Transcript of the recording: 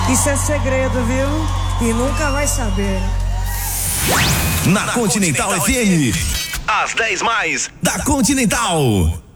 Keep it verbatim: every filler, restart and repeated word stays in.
Isso é segredo, viu? E nunca vai saber. Na, Na Continental, Continental F M, F M, as dez mais da Continental.